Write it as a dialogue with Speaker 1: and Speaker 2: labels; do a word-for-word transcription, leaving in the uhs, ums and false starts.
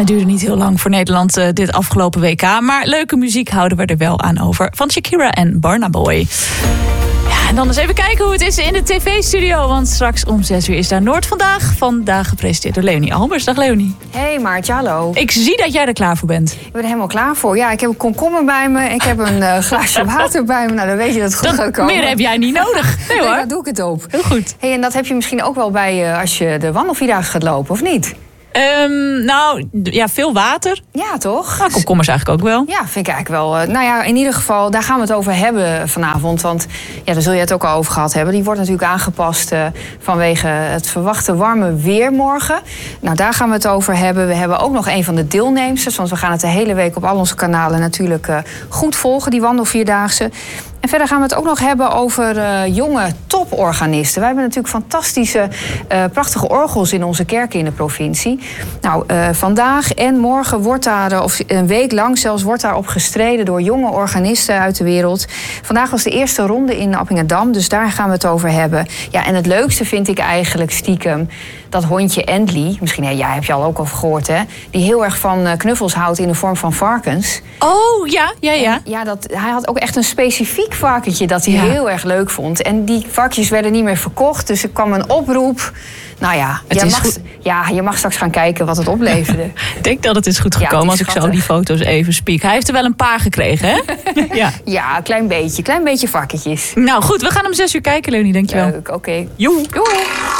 Speaker 1: Het duurde niet heel lang voor Nederland uh, dit afgelopen W K. Maar leuke muziek houden we er wel aan over. Van Shakira en Burna Boy. Ja, en dan eens even kijken hoe het is in de tv-studio. Want straks om zes uur is daar Noord Vandaag. Vandaag gepresenteerd door Leonie Albers. Dag Leonie.
Speaker 2: Hey Maartje, hallo.
Speaker 1: Ik zie dat jij er klaar voor bent.
Speaker 2: Ik ben er helemaal klaar voor. Ja, ik heb een komkommer bij me. Ik heb een uh, glaasje water bij me. Nou, dan weet je dat het goed
Speaker 1: dat
Speaker 2: gaat komen.
Speaker 1: Meer heb jij niet nodig. Nee hoor.
Speaker 2: Nee, daar doe ik het op.
Speaker 1: Heel goed.
Speaker 2: Hey, en dat heb je misschien ook wel bij je als je de wandelvierdaagse gaat lopen, of niet?
Speaker 1: Um, nou, ja, veel water.
Speaker 2: Ja, toch?
Speaker 1: Nou, komkommers eigenlijk ook wel.
Speaker 2: Ja, vind ik eigenlijk wel. Uh, nou ja, in ieder geval, daar gaan we het over hebben vanavond. Want ja, daar zul je het ook al over gehad hebben. Die wordt natuurlijk aangepast uh, vanwege het verwachte warme weer morgen. Nou, daar gaan we het over hebben. We hebben ook nog een van de deelnemsters. Want we gaan het de hele week op al onze kanalen natuurlijk uh, goed volgen, die wandelvierdaagse. En verder gaan we het ook nog hebben over uh, jonge toporganisten. Wij hebben natuurlijk fantastische, uh, prachtige orgels in onze kerken in de provincie. Nou, uh, vandaag en morgen wordt daar, uh, of een week lang zelfs, wordt daarop gestreden door jonge organisten uit de wereld. Vandaag was de eerste ronde in Appingedam, dus daar gaan we het over hebben. Ja, en het leukste vind ik eigenlijk stiekem dat hondje Endley, misschien ja, jij heb je al ook over gehoord, hè, die heel erg van uh, knuffels houdt in de vorm van varkens.
Speaker 1: Oh, ja, ja, ja.
Speaker 2: En, ja, dat, hij had ook echt een specifiek varkentje dat hij
Speaker 1: ja.
Speaker 2: heel erg leuk vond. En die varkens werden niet meer verkocht, dus er kwam een oproep. Nou ja,
Speaker 1: het
Speaker 2: je,
Speaker 1: is
Speaker 2: mag,
Speaker 1: goed.
Speaker 2: ja, je mag straks gaan kijken wat het opleverde.
Speaker 1: Ik denk dat het is goed gekomen ja, is als schattig. Ik zo die foto's even spiek. Hij heeft er wel een paar gekregen, hè? ja.
Speaker 2: ja, een klein beetje. Klein beetje varkentjes.
Speaker 1: Nou goed, we gaan om zes uur kijken, Leonie, dankjewel.
Speaker 2: Leuk, oké. Okay.
Speaker 1: Joe.
Speaker 2: Doei.